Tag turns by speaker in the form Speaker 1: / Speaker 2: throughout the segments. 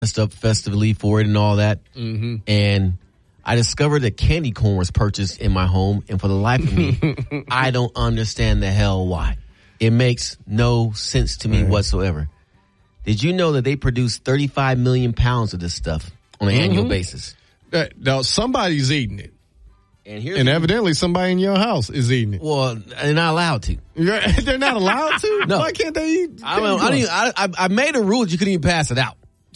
Speaker 1: dressed up festively for it and all that.
Speaker 2: Mm-hmm.
Speaker 1: And I discovered that candy corn was purchased in my home, and for the life of me, I don't understand the hell why. It makes no sense to me whatsoever. Did you know that they produce 35 million pounds of this stuff on an annual basis?
Speaker 2: Now, somebody's eating it.
Speaker 1: And
Speaker 2: Evidently somebody in your house is eating it.
Speaker 1: Well, they're not allowed to.
Speaker 2: They're not allowed to?
Speaker 1: No.
Speaker 2: Why can't they eat?
Speaker 1: I made a rule that you couldn't even pass it out.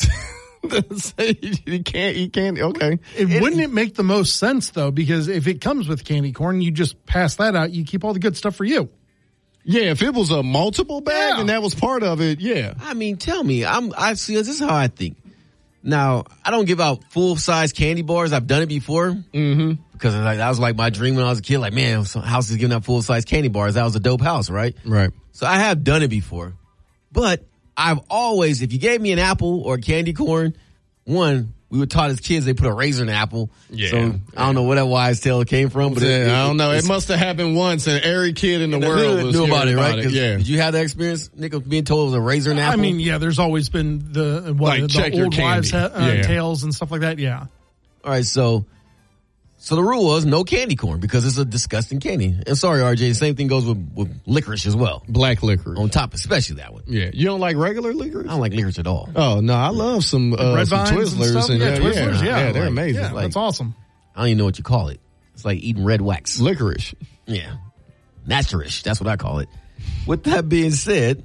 Speaker 2: You can't. Okay.
Speaker 3: Wouldn't it make the most sense, though? Because if it comes with candy corn, you just pass that out. You keep all the good stuff for you.
Speaker 2: Yeah, if it was a multiple bag and that was part of it, yeah.
Speaker 1: I mean, tell me. I see. This is how I think. Now, I don't give out full-size candy bars. I've done it before.
Speaker 2: Mm-hmm.
Speaker 1: Because that was like my dream when I was a kid. Like, man, some house is giving out full-size candy bars. That was a dope house, right?
Speaker 2: Right.
Speaker 1: So I have done it before. But I've always, if you gave me an apple or candy corn, we were taught as kids they put a razor in the apple.
Speaker 2: Yeah.
Speaker 1: So I don't know where that wise tale came from. But
Speaker 2: I don't know. It must have happened once, and every kid in the world
Speaker 1: knew about it, right?
Speaker 2: Yeah.
Speaker 1: Did you have that experience, Nick, of being told it was a razor in the apple?
Speaker 3: I mean, yeah, there's always been the old wives' tales and stuff like that, yeah.
Speaker 1: All right, so the rule was no candy corn because it's a disgusting candy. And sorry, RJ, the same thing goes with licorice as well.
Speaker 2: Black licorice.
Speaker 1: On top, especially that one.
Speaker 2: Yeah. You don't like regular licorice?
Speaker 1: I don't like licorice at all.
Speaker 2: Oh, no, I love some
Speaker 3: Red Vines
Speaker 2: Twizzlers.
Speaker 3: And Twizzlers, yeah.
Speaker 2: They're amazing.
Speaker 3: Yeah, that's awesome.
Speaker 1: I don't even know what you call it. It's like eating red wax.
Speaker 2: Licorice.
Speaker 1: Yeah. Naturish. That's what I call it. With that being said,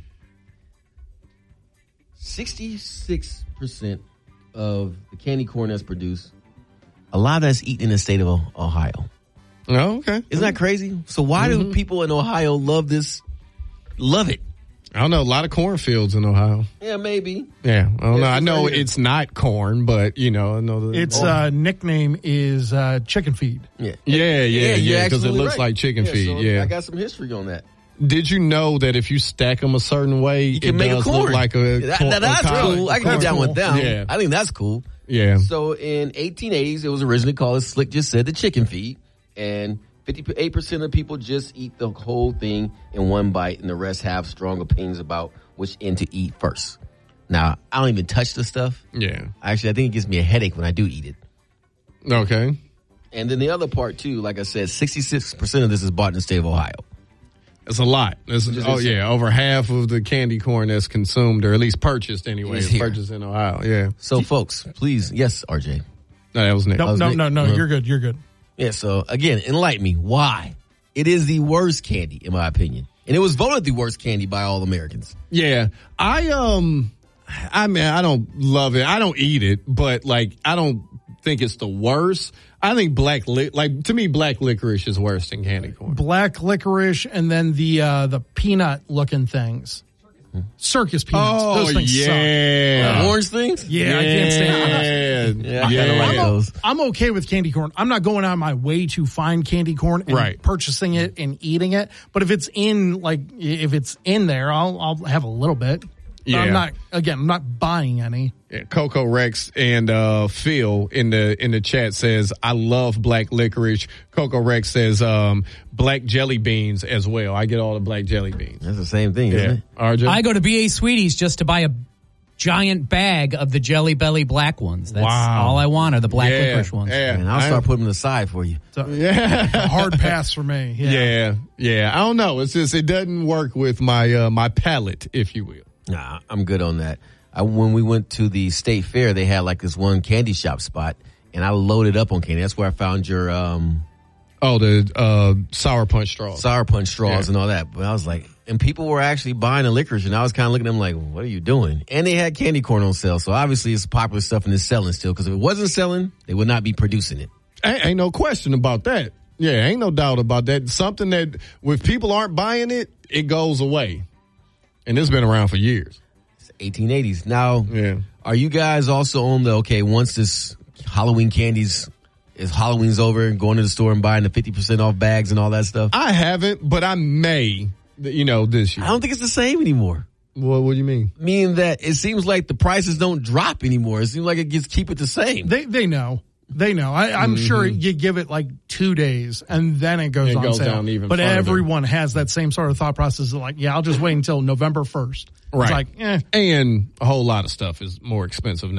Speaker 1: 66% of the candy corn that's produced, a lot of that's eaten in the state of Ohio.
Speaker 2: Oh, okay.
Speaker 1: Isn't that crazy? So why do people in Ohio love this? Love it.
Speaker 2: I don't know. A lot of cornfields in Ohio.
Speaker 1: Yeah, maybe.
Speaker 2: Yeah. I don't know. I know it's not corn, but, I know.
Speaker 3: Its nickname is chicken feed.
Speaker 1: Yeah.
Speaker 2: Yeah. Because it looks like chicken feed.
Speaker 1: So
Speaker 2: yeah.
Speaker 1: I got some history on that.
Speaker 2: Did you know that if you stack them a certain way,
Speaker 1: you can
Speaker 2: it
Speaker 1: make
Speaker 2: does
Speaker 1: a corn.
Speaker 2: Look like a corn?
Speaker 1: That's cool. I can get down with them.
Speaker 2: Yeah.
Speaker 1: I think that's cool.
Speaker 2: Yeah.
Speaker 1: So in 1880s, it was originally called, as Slick just said, the chicken feed. And 58% of people just eat the whole thing in one bite, and the rest have strong opinions about which end to eat first. Now, I don't even touch the stuff.
Speaker 2: Yeah.
Speaker 1: Actually, I think it gives me a headache when I do eat it.
Speaker 2: Okay.
Speaker 1: And then the other part, too, like I said, 66% of this is bought in the state of Ohio.
Speaker 2: It's a lot. Over half of the candy corn that's consumed, or at least purchased anyway, is purchased in Ohio. Yeah.
Speaker 1: So, folks, please, yes, RJ.
Speaker 2: No, that was Nick.
Speaker 3: No, you're good. You're good.
Speaker 1: Yeah, so, again, enlighten me. Why? It is the worst candy, in my opinion. And it was voted the worst candy by all Americans.
Speaker 2: Yeah. I don't love it. I don't eat it, but, I don't think it's the worst. I think to me, black licorice is worse than candy corn.
Speaker 3: Black licorice, and then the peanut looking things. Circus peanuts.
Speaker 2: Oh,
Speaker 3: those things
Speaker 2: suck.
Speaker 1: Orange things?
Speaker 3: Yeah, I can't stand
Speaker 1: them. I kind of like those.
Speaker 3: I'm okay with candy corn. I'm not going out of my way to find candy corn and purchasing it and eating it. But if it's in there, I'll have a little bit.
Speaker 2: Yeah.
Speaker 3: I'm not buying any.
Speaker 2: Yeah, Coco Rex and Phil in the chat says, I love black licorice. Coco Rex says black jelly beans as well. I get all the black jelly beans.
Speaker 1: That's the same thing, isn't it?
Speaker 2: RJ?
Speaker 4: I go to B.A. Sweeties just to buy a giant bag of the Jelly Belly black ones. That's all I want are the black licorice ones.
Speaker 2: Yeah.
Speaker 1: And I'll start putting them aside for you.
Speaker 3: Hard pass for me.
Speaker 2: Yeah. I don't know. It's just, it doesn't work with my my palate, if you will.
Speaker 1: Nah, I'm good on that. When we went to the state fair, they had like this one candy shop spot, and I loaded up on candy. That's where I found your
Speaker 2: the sour punch straws.
Speaker 1: And all that. But I was like, and people were actually buying the licorice, and I was kind of looking at them like, what are you doing? And they had candy corn on sale, so obviously it's popular stuff and it's selling still, because if it wasn't selling, they would not be producing it.
Speaker 2: Ain't no question about that. Yeah, ain't no doubt about that. Something that, if people aren't buying it, it goes away. And it's been around for years.
Speaker 1: It's 1880s. Now, are you guys also on once this Halloween's over, and going to the store and buying the 50% off bags and all that stuff?
Speaker 2: I haven't, but I may, this year.
Speaker 1: I don't think it's the same anymore.
Speaker 2: What do you mean?
Speaker 1: Meaning that it seems like the prices don't drop anymore. It seems like it gets keep it the same.
Speaker 3: They know. They know. I'm sure you give it like 2 days and then it goes on sale.
Speaker 2: Down even
Speaker 3: but
Speaker 2: further.
Speaker 3: Everyone has that same sort of thought process of I'll just wait until November 1st.
Speaker 2: Right.
Speaker 3: It's like,
Speaker 2: And a whole lot of stuff is more expensive now.